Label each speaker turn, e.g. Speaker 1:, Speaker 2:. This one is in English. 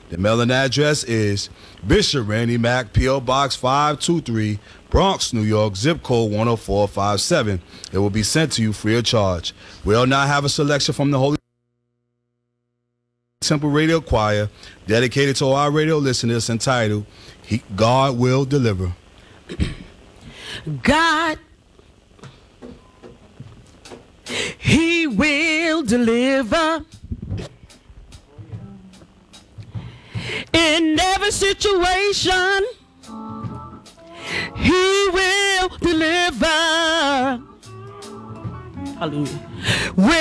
Speaker 1: The mailing address is Bishop Randy Mack, P.O. Box 523, Bronx, New York, zip code 10457. It will be sent to you free of charge. We'll now have a selection from the Holy Temple Radio Choir dedicated to our radio listeners entitled God Will Deliver.
Speaker 2: God, He will deliver in every situation. He will deliver. Hallelujah.